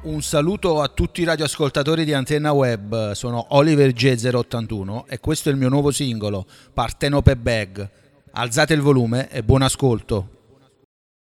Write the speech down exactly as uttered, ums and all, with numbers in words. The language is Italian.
Un saluto a tutti i radioascoltatori di Antenna Web, sono Oliver J zero ottantuno e questo è il mio nuovo singolo, Partenope Bag. Alzate il volume e buon ascolto.